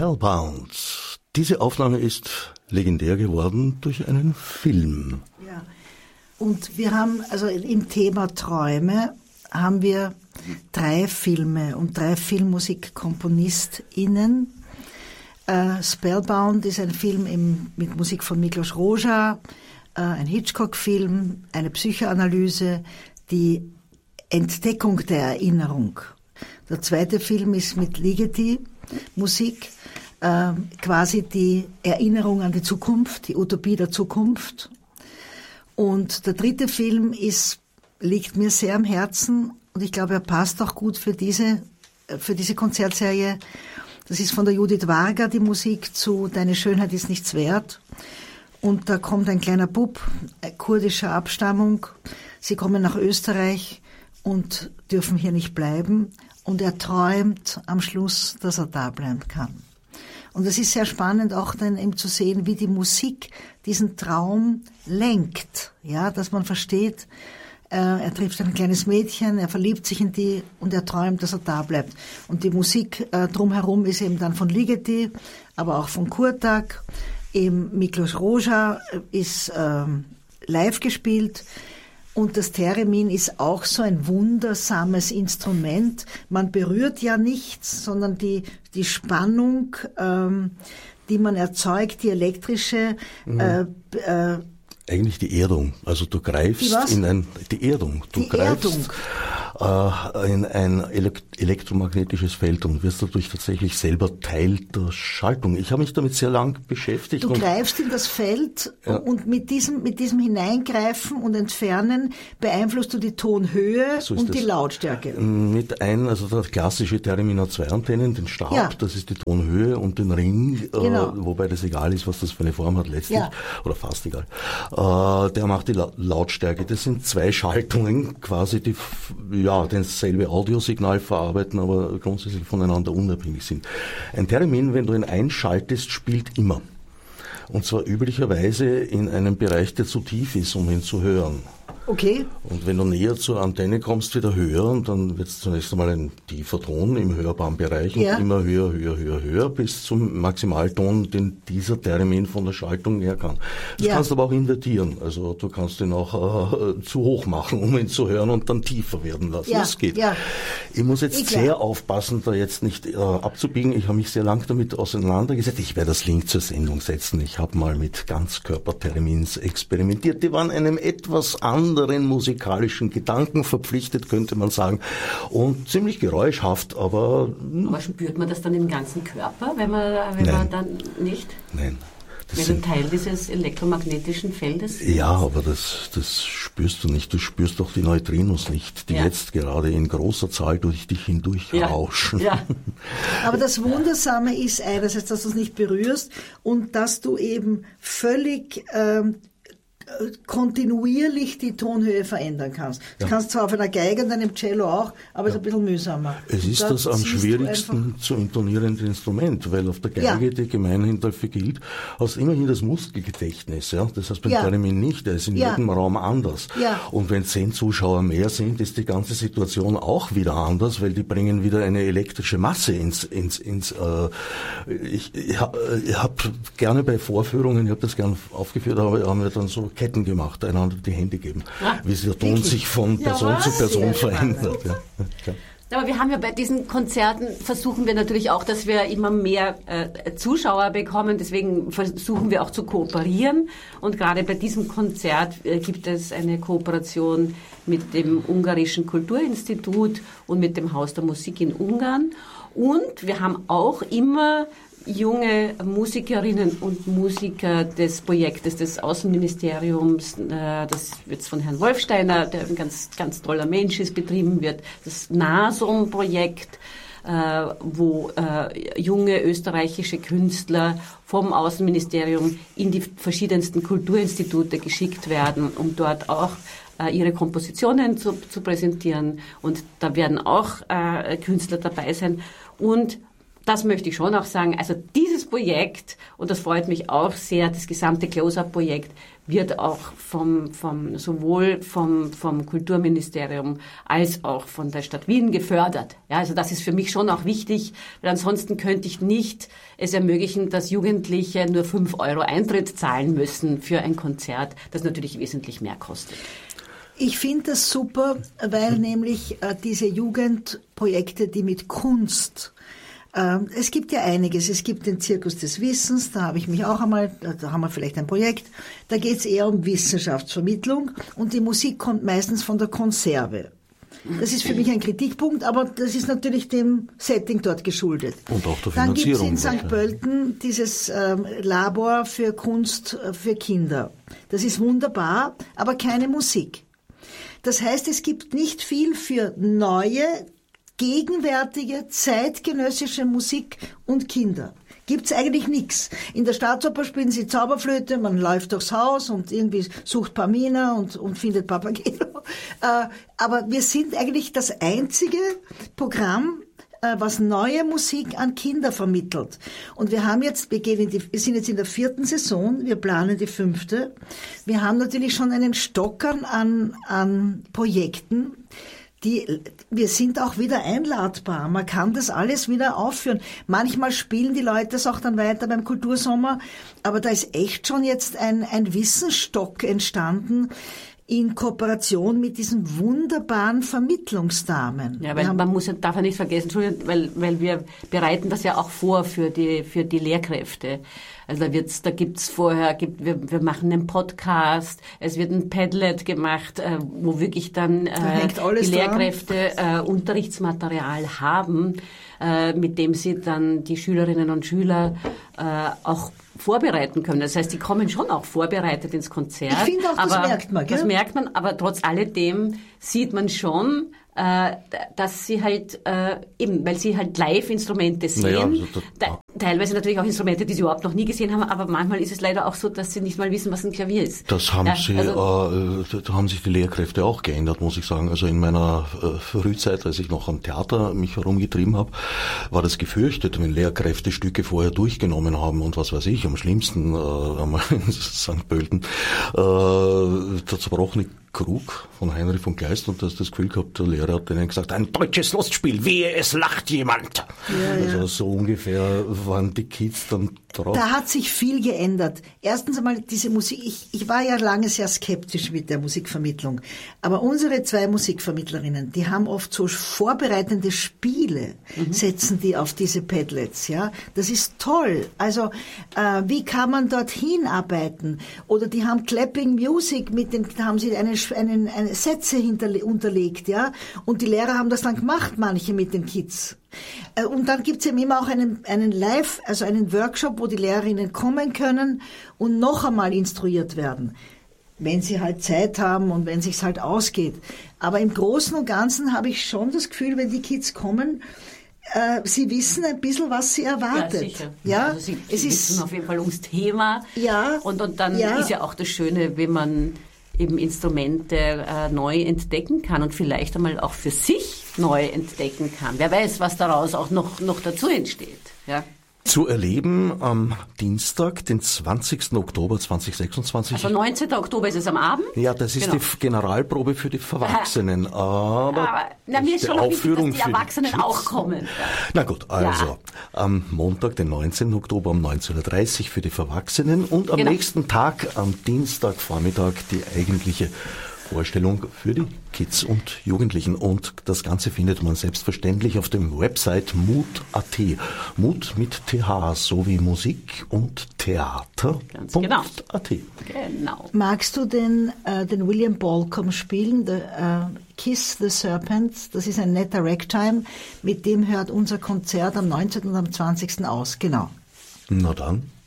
Spellbound. Diese Aufnahme ist legendär geworden durch einen Film. Ja, und wir haben, also im Thema Träume, haben wir 3 Filme und 3 FilmmusikkomponistInnen. Spellbound ist ein Film mit Musik von Miklos Rozsa, ein Hitchcock-Film, eine Psychoanalyse, die Entdeckung der Erinnerung. Der zweite Film ist mit Ligeti Musik, quasi die Erinnerung an die Zukunft, die Utopie der Zukunft. Und der dritte Film liegt mir sehr am Herzen und ich glaube, er passt auch gut für diese Konzertserie. Das ist von der Judith Varga, die Musik zu Deine Schönheit ist nichts wert. Und da kommt ein kleiner Bub, kurdischer Abstammung. Sie kommen nach Österreich und dürfen hier nicht bleiben. Und er träumt am Schluss, dass er da bleiben kann. Und es ist sehr spannend auch dann eben zu sehen, wie die Musik diesen Traum lenkt. Ja, dass man versteht, er trifft ein kleines Mädchen, er verliebt sich in die und er träumt, dass er da bleibt. Und die Musik drumherum ist eben dann von Ligeti, aber auch von Kurtak. Eben Miklos Rozsa ist live gespielt. Und das Theremin ist auch so ein wundersames Instrument. Man berührt ja nichts, sondern die Spannung, die man erzeugt, die elektrische, eigentlich die Erdung. Also du greifst die Erdung. Du greifst in ein elektromagnetisches Feld und wirst dadurch tatsächlich selber Teil der Schaltung. Ich habe mich damit sehr lang beschäftigt. Du greifst in das Feld und mit diesem Hineingreifen und Entfernen beeinflusst du die Tonhöhe und die Lautstärke. Also der klassische Theremin hat 2 Antennen, den Stab, das ist die Tonhöhe, und den Ring, wobei das egal ist, was das für eine Form hat letztlich, oder fast egal. Der macht die Lautstärke. Das sind 2 Schaltungen quasi, die dasselbe Audiosignal verarbeiten, aber grundsätzlich voneinander unabhängig sind. Ein Theremin, wenn du ihn einschaltest, spielt immer. Und zwar üblicherweise in einem Bereich, der zu tief ist, um ihn zu hören. Okay. Und wenn du näher zur Antenne kommst, wieder höher, und dann wird es zunächst einmal ein tiefer Ton im hörbaren Bereich und immer höher, bis zum Maximalton, den dieser Theremin von der Schaltung her kann. Das kannst du aber auch invertieren. Also du kannst ihn auch zu hoch machen, um ihn zu hören, und dann tiefer werden lassen. Das geht. Ja. Ich muss jetzt sehr aufpassen, da jetzt nicht abzubiegen. Ich habe mich sehr lang damit auseinandergesetzt. Ich werde das Link zur Sendung setzen. Ich habe mal mit Ganzkörpertheremins experimentiert. Die waren einem etwas anderen musikalischen Gedanken verpflichtet, könnte man sagen. Und ziemlich geräuschhaft, aber... Aber spürt man das dann im ganzen Körper, wenn man dann nicht... Nein. Wenn du Teil dieses elektromagnetischen Feldes bist? Ja, aber das spürst du nicht. Du spürst doch die Neutrinos nicht, die jetzt gerade in großer Zahl durch dich hindurch rauschen. Ja. Aber das Wundersame ist einerseits, dass du es nicht berührst und dass du eben völlig kontinuierlich die Tonhöhe verändern kannst. Das kannst du zwar auf einer Geige und einem Cello auch, aber es ist ein bisschen mühsamer. Es ist das am schwierigsten zu intonierende Instrument, weil auf der Geige, die gemeinhin dafür gilt, hast immerhin das Muskelgedächtnis. Ja? Das heißt beim Theremin nicht, der ist in jedem Raum anders. Ja. Und wenn 10 Zuschauer mehr sind, ist die ganze Situation auch wieder anders, weil die bringen wieder eine elektrische Masse ins ich habe gerne bei Vorführungen, ich habe das gern aufgeführt, aber haben wir dann so Ketten gemacht, einander die Hände geben, wie der Ton sich von Person zu Person verändert. Ja. Aber wir haben ja bei diesen Konzerten, versuchen wir natürlich auch, dass wir immer mehr Zuschauer bekommen. Deswegen versuchen wir auch zu kooperieren. Und gerade bei diesem Konzert gibt es eine Kooperation mit dem Ungarischen Kulturinstitut und mit dem Haus der Musik in Ungarn. Und wir haben auch immer junge Musikerinnen und Musiker des Projektes des Außenministeriums, das jetzt von Herrn Wolfsteiner, der ein ganz, ganz toller Mensch ist, betrieben wird, das NASOM-Projekt, wo junge österreichische Künstler vom Außenministerium in die verschiedensten Kulturinstitute geschickt werden, um dort auch ihre Kompositionen zu präsentieren. Und da werden auch Künstler dabei sein. Und das möchte ich schon auch sagen, also dieses Projekt, und das freut mich auch sehr, das gesamte Close-Up-Projekt wird auch sowohl vom Kulturministerium als auch von der Stadt Wien gefördert. Ja, also das ist für mich schon auch wichtig, weil ansonsten könnte ich nicht es ermöglichen, dass Jugendliche nur 5 € Eintritt zahlen müssen für ein Konzert, das natürlich wesentlich mehr kostet. Ich finde das super, weil nämlich diese Jugendprojekte, die mit Kunst, es gibt ja einiges. Es gibt den Zirkus des Wissens, da habe ich mich auch einmal, da haben wir vielleicht ein Projekt, da geht es eher um Wissenschaftsvermittlung und die Musik kommt meistens von der Konserve. Das ist für mich ein Kritikpunkt, aber das ist natürlich dem Setting dort geschuldet. Und auch der Finanzierung. Dann gibt es in St. Pölten dieses Labor für Kunst für Kinder. Das ist wunderbar, aber keine Musik. Das heißt, es gibt nicht viel für neue, gegenwärtige, zeitgenössische Musik und Kinder. Gibt's eigentlich nichts. In der Staatsoper spielen sie Zauberflöte, man läuft durchs Haus und irgendwie sucht Pamina und findet Papageno. Aber wir sind eigentlich das einzige Programm, was neue Musik an Kinder vermittelt. Und wir sind jetzt in der 4. Saison, wir planen die 5. Wir haben natürlich schon einen Stockern an Projekten, wir sind auch wieder einladbar. Man kann das alles wieder aufführen. Manchmal spielen die Leute das auch dann weiter beim Kultursommer. Aber da ist echt schon jetzt ein Wissensstock entstanden in Kooperation mit diesen wunderbaren Vermittlungsdamen. Ja, weil darf ja nicht vergessen, Entschuldigung, weil wir bereiten das ja auch vor für die Lehrkräfte. Also wir machen einen Podcast, es wird ein Padlet gemacht, wo wirklich dann die Lehrkräfte Unterrichtsmaterial haben, mit dem sie dann die Schülerinnen und Schüler auch vorbereiten können. Das heißt, die kommen schon auch vorbereitet ins Konzert. Ich finde auch, das merkt man. Gell? Das merkt man, aber trotz alledem sieht man schon, dass sie halt weil sie halt Live-Instrumente sehen, teilweise natürlich auch Instrumente, die sie überhaupt noch nie gesehen haben, aber manchmal ist es leider auch so, dass sie nicht mal wissen, was ein Klavier ist. Das haben da haben sich die Lehrkräfte auch geändert, muss ich sagen. Also in meiner Frühzeit, als ich noch am Theater mich herumgetrieben habe, war das gefürchtet, wenn Lehrkräfte Stücke vorher durchgenommen haben und was weiß ich, am schlimmsten einmal in St. Pölten, der zerbrochene Krug von Heinrich von Kleist, und das Gefühl gehabt, der Lehrer hat denen gesagt, ein deutsches Lustspiel, wehe, es lacht jemand. Ja. Also so ungefähr waren die Kids dann drauf. Da hat sich viel geändert. Erstens einmal diese Musik, ich war ja lange sehr skeptisch mit der Musikvermittlung, aber unsere 2 Musikvermittlerinnen, die haben oft so vorbereitende Spiele, setzen die auf diese Padlets, ja. Das ist toll. Also, wie kann man dorthin arbeiten? Oder die haben Clapping Music da haben sie eine Sätze unterlegt, ja. Und die Lehrer haben das dann gemacht, manche mit den Kids. Und dann gibt's eben immer auch einen Live, also einen Workshop, wo die Lehrerinnen kommen können und noch einmal instruiert werden, wenn sie halt Zeit haben und wenn sich's halt ausgeht. Aber im Großen und Ganzen habe ich schon das Gefühl, wenn die Kids kommen, sie wissen ein bisschen, was sie erwartet. Ja, sicher. Ja? Also sie wissen auf jeden Fall ums Thema. Ja. Und dann ist ja auch das Schöne, wenn man eben Instrumente neu entdecken kann und vielleicht einmal auch für sich neu entdecken kann. Wer weiß, was daraus auch noch dazu entsteht. Ja. Zu erleben am Dienstag, den 20. Oktober 2026. Also 19. Oktober ist es am Abend? Ja, das ist die Generalprobe für die Verwachsenen. Aber mir ist schon noch wichtig, dass die Erwachsenen auch kommen. Na gut, also am Montag, den 19. Oktober um 19.30 Uhr für die Verwachsenen und am nächsten Tag, am Dienstagvormittag, die eigentliche Vorstellung für die Kids und Jugendlichen. Und das Ganze findet man selbstverständlich auf dem Website Mut.at. Mut mit TH, so wie Musik und Theater. Ganz genau. Genau. Magst du den William Balcom spielen, Kiss the Serpent? Das ist ein netter Ragtime, mit dem hört unser Konzert am 19. und am 20. aus. Genau. Na dann.